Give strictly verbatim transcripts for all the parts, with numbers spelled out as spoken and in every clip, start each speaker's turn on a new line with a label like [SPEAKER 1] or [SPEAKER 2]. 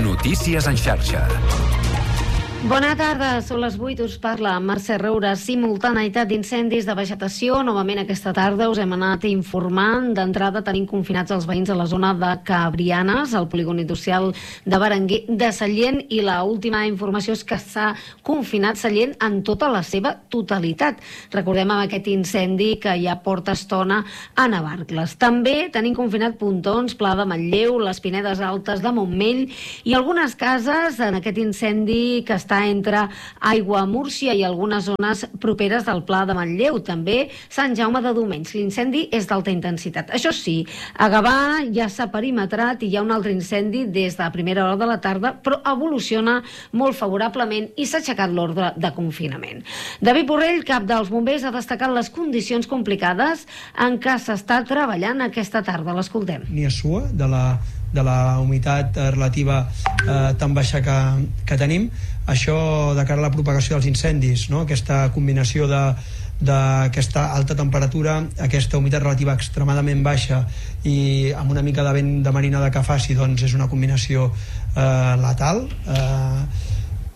[SPEAKER 1] Notícies en xarxa.
[SPEAKER 2] Bona tarda, són les vuit, us parla Mercè Roura. Simultaneïtat d'incendis de vegetació. Novament aquesta tarda us hem anat informant. D'entrada tenim confinats els veïns a la zona de Cabrianes, al polígon industrial de Berenguer de Sallent, i la última informació és que s'ha confinat Sallent en tota la seva totalitat. Recordem amb aquest incendi que ja porta estona a Navarcles. També tenim confinat Pontons, Pla de Manlleu, les Pinedes Altes de Montmell i algunes cases en aquest incendi que està entre Aigua Múrcia i algunes zones properes del Pla de Manlleu. També Sant Jaume de Domenys. L'incendi és d'alta intensitat. Això sí, a Gavà ja s'ha perimetrat i hi ha un altre incendi des de primera hora de la tarda, però evoluciona molt favorablement i s'ha aixecat l'ordre de confinament. David Borrell, cap dels bombers, ha destacat les condicions complicades en què s'està treballant aquesta tarda. L'escoltem.
[SPEAKER 3] Ni a sua de la de la humitat relativa eh, tan baixa que, que tenim. Això de cara a la propagació dels incendis, no? Aquesta combinació de d'aquesta alta temperatura, aquesta humitat relativa extremadament baixa i amb una mica de vent de marinada que faci, doncs és una combinació eh, letal. Eh,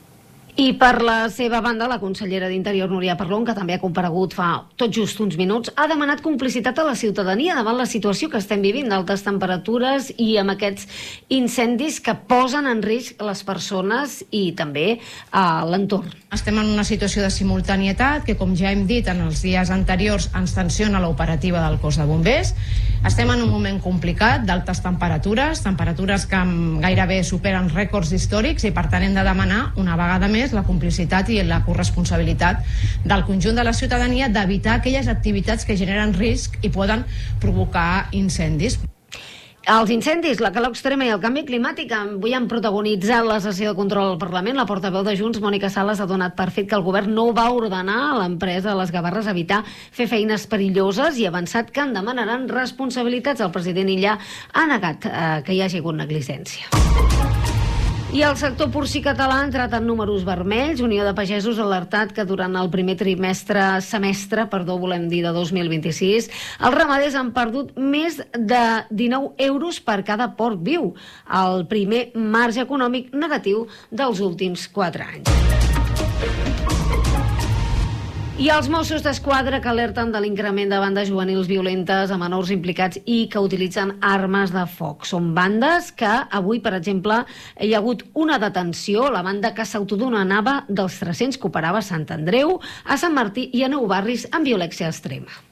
[SPEAKER 2] I per la seva banda, la consellera d'Interior, Núria Parlon, que també ha comparegut fa tot just uns minuts, ha demanat complicitat a la ciutadania davant la situació que estem vivint d'altes temperatures i amb aquests incendis que posen en risc les persones i també a l'entorn.
[SPEAKER 4] Estem en una situació de simultanietat que, com ja hem dit en els dies anteriors, ens tensiona l'operativa del cos de bombers. Estem en un moment complicat d'altes temperatures, temperatures que gairebé superen rècords històrics, i per tant hem de demanar una vegada més la complicitat i la corresponsabilitat del conjunt de la ciutadania d'evitar aquelles activitats que generen risc i poden provocar incendis.
[SPEAKER 2] Els incendis, la calor extrema i el canvi climàtic avui han protagonitzat la sessió de control al Parlament. La portaveu de Junts, Mònica Sales, ha donat per fet que el govern no va ordenar a l'empresa Les Gavarres evitar fer feines perilloses i ha avançat que en demanaran responsabilitats. El president Illa ha negat eh, que hi hagi hagut negligència. I el sector porcí català ha entrat en números vermells. Unió de Pagesos ha alertat que durant el primer trimestre, semestre, perdó, volem dir, de dos mil vint-i-sis, els ramaders han perdut més de dinou euros per cada porc viu, el primer marge econòmic negatiu dels últims quatre anys. I els Mossos d'Esquadra, que alerten de l'increment de bandes juvenils violentes a menors implicats i que utilitzen armes de foc. Són bandes que avui, per exemple, hi ha hagut una detenció, la banda que s'autodenominava dels tres-cents, que operava a Sant Andreu, a Sant Martí i a Nou Barris amb violència extrema.